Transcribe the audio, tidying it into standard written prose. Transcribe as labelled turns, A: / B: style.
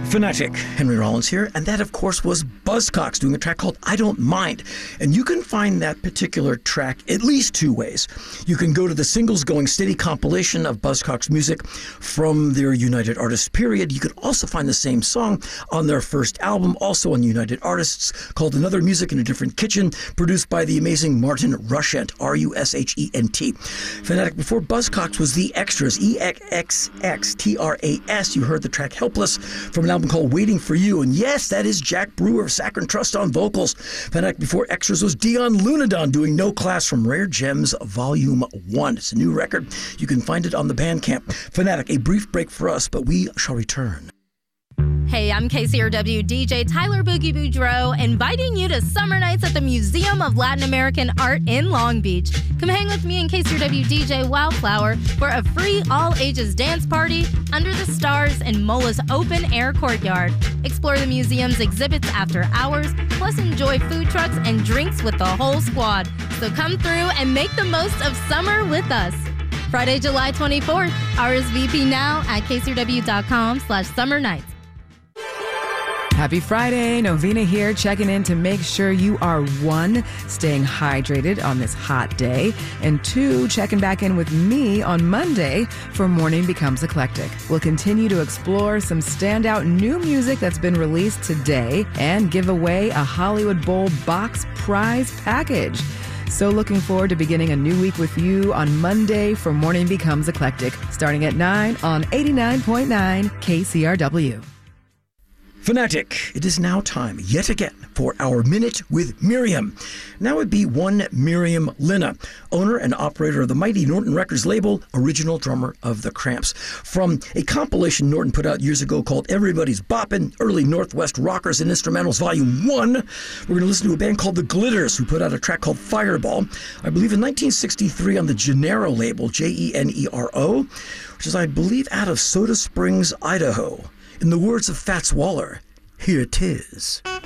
A: Fanatic, Henry Rollins here, and that, of course, was Buzzcocks doing a track called I Don't Mind. And you can find that particular track at least two ways. You can go to the Singles Going Steady compilation of Buzzcocks music from their United Artists period. You can also find the same song on their first album, also on United Artists, called Another Music in a Different Kitchen, produced by the amazing Martin Rushent, Rushent. Fanatic before Buzzcocks was The Extras, EXXTRAS. You heard the track Helpless from an album called Waiting for You. And yes, that is Jack Brewer of Saccharine Trust on vocals. Fanatic before Extras was Dion Lunadon doing No Class from Rare Gems Volume 1. It's a new record. You can find it on the Bandcamp. Fanatic, a brief break for us, but we shall return.
B: Hey, I'm KCRW DJ Tyler Boogie Boudreau, inviting you to Summer Nights at the Museum of Latin American Art in Long Beach. Come hang with me and KCRW DJ Wildflower for a free all-ages dance party under the stars in MOLA's open-air courtyard. Explore the museum's exhibits after hours, plus enjoy food trucks and drinks with the whole squad. So come through and make the most of summer with us. Friday, July 24th. RSVP now at kcrw.com/summernights.
C: Happy Friday, Novena here, checking in to make sure you are 1, staying hydrated on this hot day, and 2, checking back in with me on Monday for Morning Becomes Eclectic. We'll continue to explore some standout new music that's been released today and give away a Hollywood Bowl box prize package. So looking forward to beginning a new week with you on Monday for Morning Becomes Eclectic, starting at 9 on 89.9 KCRW.
A: Fanatic, it is now time, yet again, for our Minute with Miriam. Now would be one Miriam Linna, owner and operator of the mighty Norton Records label, original drummer of The Cramps. From a compilation Norton put out years ago called Everybody's Boppin', Early Northwest Rockers and Instrumentals Volume 1, we're going to listen to a band called The Glitters, who put out a track called Fireball, I believe in 1963 on the Genero label, Genero, which is, I believe, out of Soda Springs, Idaho. In the words of Fats Waller, here it is.